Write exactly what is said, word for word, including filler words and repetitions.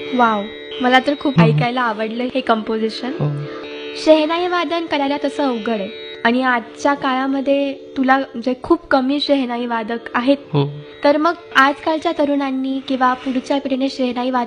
Wow, मला तर खूप हो. ऐकायला आवडलं हे कंपोजिशन. हो. शहनाई वादन करायला तसं अवघड आहे आणि आजच्या काळामध्ये तुला म्हणजे खूप कमी शहनाई वादक आहेत. हो. तर मग आजकालच्या तरुणांनी किंवा पुढच्या पिढीने शहनाई वादन